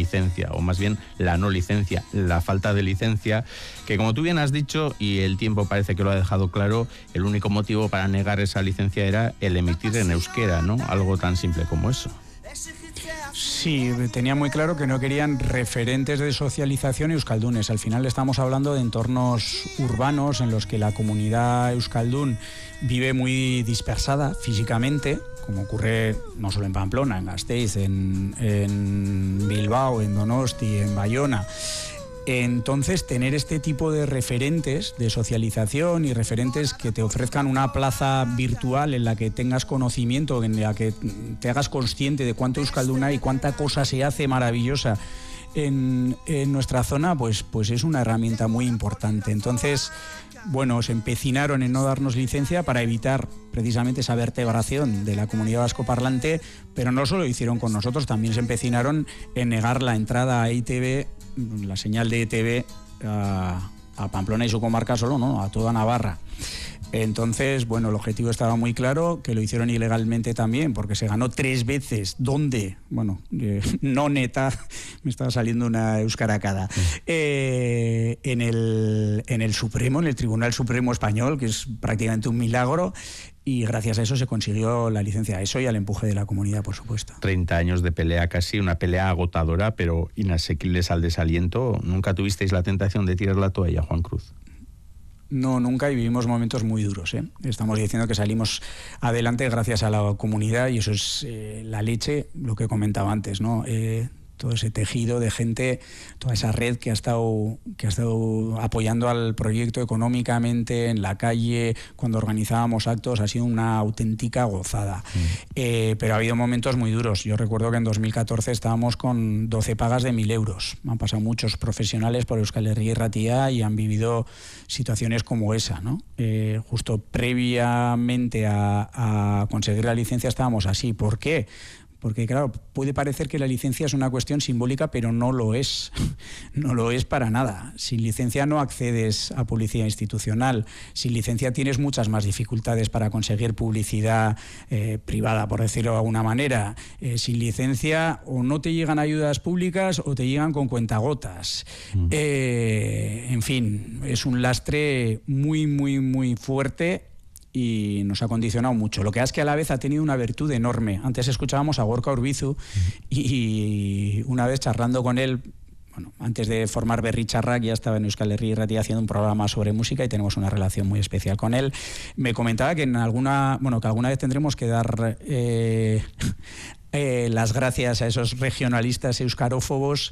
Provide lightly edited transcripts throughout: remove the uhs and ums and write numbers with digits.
licencia, o más bien la no licencia, la falta de licencia, que como tú bien has dicho, y el tiempo parece que lo ha dejado claro, el único motivo para negar esa licencia era el emitir en euskera, ¿no? Algo tan simple como eso. Sí, tenía muy claro que no querían referentes de socialización euskaldunes. Al final estamos hablando de entornos urbanos en los que la comunidad euskaldun vive muy dispersada físicamente, como ocurre no solo en Pamplona, en Gasteiz, en Bilbao, en Donosti, en Bayona. Entonces, tener este tipo de referentes de socialización y referentes que te ofrezcan una plaza virtual en la que tengas conocimiento, en la que te hagas consciente de cuánto euskaldun hay y cuánta cosa se hace maravillosa en nuestra zona, pues es una herramienta muy importante. Entonces, bueno, se empecinaron en no darnos licencia para evitar precisamente esa vertebración de la comunidad vascoparlante, pero no solo lo hicieron con nosotros, también se empecinaron en negar la entrada a EITV, la señal de ETV a Pamplona y su comarca solo, ¿no? A toda Navarra. Entonces, bueno, el objetivo estaba muy claro, que lo hicieron ilegalmente también, porque se ganó 3 veces. ¿Dónde? Bueno, no neta, me estaba saliendo una euskaracada. En el Supremo, en el Tribunal Supremo Español, que es prácticamente un milagro, y gracias a eso se consiguió la licencia, a eso y al empuje de la comunidad, por supuesto. 30 años de pelea casi, una pelea agotadora, pero inasequibles al desaliento. ¿Nunca tuvisteis la tentación de tirar la toalla, Juan Cruz? No, nunca, y vivimos momentos muy duros, ¿eh? Estamos diciendo que salimos adelante gracias a la comunidad, y eso es la leche, lo que comentaba antes, ¿no? Todo ese tejido de gente, toda esa red que ha estado apoyando al proyecto económicamente en la calle, cuando organizábamos actos, ha sido una auténtica gozada. Pero ha habido momentos muy duros. Yo recuerdo que en 2014 estábamos con 12 pagas de 1.000 euros. Han pasado muchos profesionales por Euskal Herria y Ratia y han vivido situaciones como esa, ¿no? Justo previamente a conseguir la licencia estábamos así. ¿Por qué? Porque, claro, puede parecer que la licencia es una cuestión simbólica, pero no lo es. No lo es para nada. Sin licencia no accedes a publicidad institucional. Sin licencia tienes muchas más dificultades para conseguir publicidad privada, por decirlo de alguna manera. Sin licencia o no te llegan ayudas públicas o te llegan con cuentagotas. En fin, es un lastre muy, muy, muy fuerte y nos ha condicionado mucho. Lo que es que a la vez ha tenido una virtud enorme. Antes escuchábamos a Gorka Urbizu y una vez charlando con él, bueno, antes de formar Berri Txarrak, ya estaba en Euskal Herria y Ratia haciendo un programa sobre música y tenemos una relación muy especial con él. Me comentaba que alguna vez tendremos que dar las gracias a esos regionalistas euskarófobos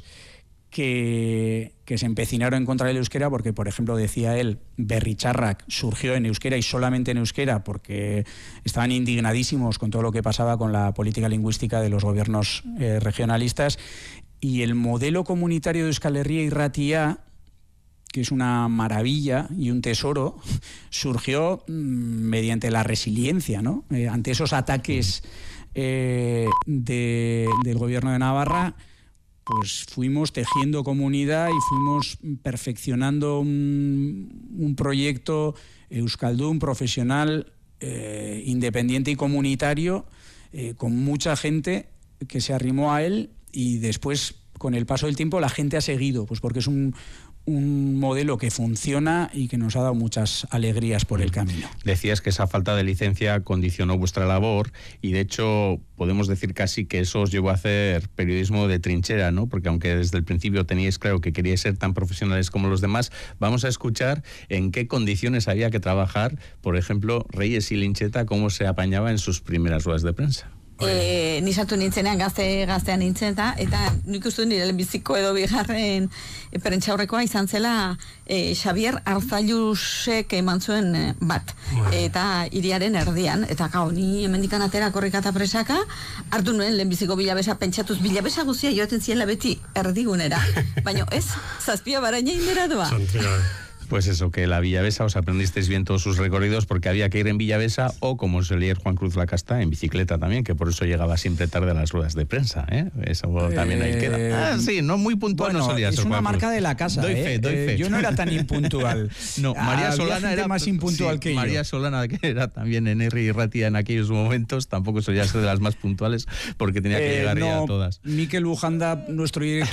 que se empecinaron en contra del euskera, porque, por ejemplo, decía él, Berri Txarrak surgió en euskera y solamente en euskera porque estaban indignadísimos con todo lo que pasaba con la política lingüística de los gobiernos regionalistas, y el modelo comunitario de Euskal Herria y Ratia, que es una maravilla y un tesoro, surgió mediante la resiliencia, ¿no? Ante esos ataques del gobierno de Navarra, pues fuimos tejiendo comunidad y fuimos perfeccionando un proyecto euskaldun profesional, independiente y comunitario, con mucha gente que se arrimó a él, y después, con el paso del tiempo, la gente ha seguido, pues porque es un modelo que funciona y que nos ha dado muchas alegrías por el camino. Decías que esa falta de licencia condicionó vuestra labor, y de hecho podemos decir casi que eso os llevó a hacer periodismo de trinchera, ¿no? Porque aunque desde el principio teníais claro que queríais ser tan profesionales como los demás, vamos a escuchar en qué condiciones había que trabajar, por ejemplo, Reyes y Lincheta, cómo se apañaba en sus primeras ruedas de prensa. Ni sartu nintzenean gaztean nintzen eta nik uste nire lehenbiziko edo bigarren prentsaurrekoa izan zela Xabier Arzailusek eman zuen bat, eta hiriaren erdian, eta gau, ni hemendikan atera korrikata presaka, hartu nuen lehenbiziko bilabesa, pentsatuz bilabesa guzia joaten ziela beti erdigunera, baina ez, zazpia baraina indera doa. Pues eso, que la Villavesa os aprendisteis bien todos sus recorridos, porque había que ir en Villavesa o, como solía ir Juan Cruz Lacasta, en bicicleta también, que por eso llegaba siempre tarde a las ruedas de prensa, ¿eh? Eso también ahí queda. Sí, no muy puntual, bueno, no solía ser es una Juan marca Cruz. de la casa. Doy fe. Yo no era tan impuntual. No, María Solana era más impuntual que yo. María Solana, que era también en Herri y Ratia en aquellos momentos, tampoco solía ser de las más puntuales, porque tenía que llegar ya a todas. Mikel Bujanda, nuestro director